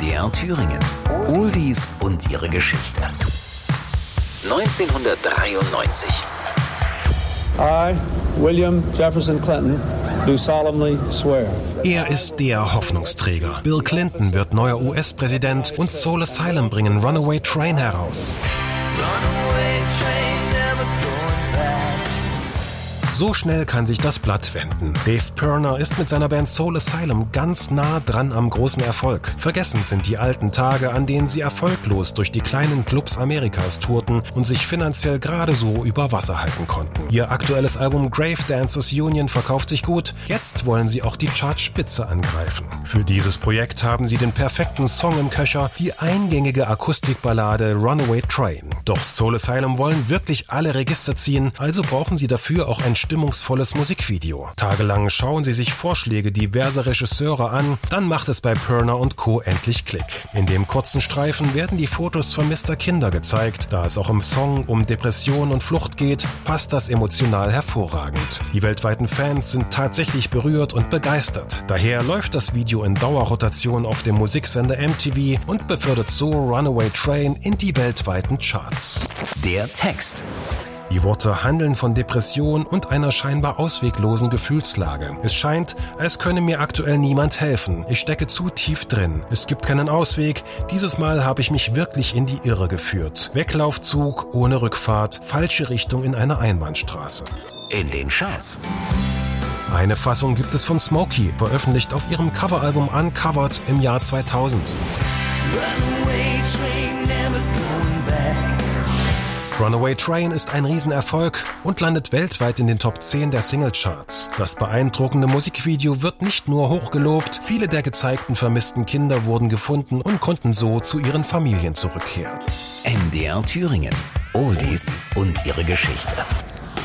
MDR Thüringen. Oldies und ihre Geschichte. 1993. I, William Jefferson Clinton, do solemnly swear. Er ist der Hoffnungsträger. Bill Clinton wird neuer US-Präsident und Soul Asylum bringen Runaway Train heraus. So schnell kann sich das Blatt wenden. Dave Pirner ist mit seiner Band Soul Asylum ganz nah dran am großen Erfolg. Vergessen sind die alten Tage, an denen sie erfolglos durch die kleinen Clubs Amerikas tourten und sich finanziell gerade so über Wasser halten konnten. Ihr aktuelles Album Grave Dancers Union verkauft sich gut. Jetzt wollen sie auch die Chartspitze angreifen. Für dieses Projekt haben sie den perfekten Song im Köcher, die eingängige Akustikballade Runaway Train. Doch Soul Asylum wollen wirklich alle Register ziehen, also brauchen sie dafür auch ein stimmungsvolles Musikvideo. Tagelang schauen sie sich Vorschläge diverser Regisseure an, dann macht es bei Pirner und Co. endlich Klick. In dem kurzen Streifen werden die Fotos vermisster Kinder gezeigt. Da es auch im Song um Depression und Flucht geht, passt das emotional hervorragend. Die weltweiten Fans sind tatsächlich berührt und begeistert. Daher läuft das Video in Dauerrotation auf dem Musiksender MTV und befördert so Runaway Train in die weltweiten Charts. Der Text. Die Worte handeln von Depression und einer scheinbar ausweglosen Gefühlslage. Es scheint, als könne mir aktuell niemand helfen. Ich stecke zu tief drin. Es gibt keinen Ausweg. Dieses Mal habe ich mich wirklich in die Irre geführt. Weglaufzug ohne Rückfahrt, falsche Richtung in einer Einbahnstraße. In den Charts. Eine Fassung gibt es von Smokey, veröffentlicht auf ihrem Coveralbum Uncovered im Jahr 2000. Runaway Train ist ein Riesenerfolg und landet weltweit in den Top 10 der Singlecharts. Das beeindruckende Musikvideo wird nicht nur hochgelobt, viele der gezeigten vermissten Kinder wurden gefunden und konnten so zu ihren Familien zurückkehren. MDR Thüringen. Oldies und ihre Geschichte.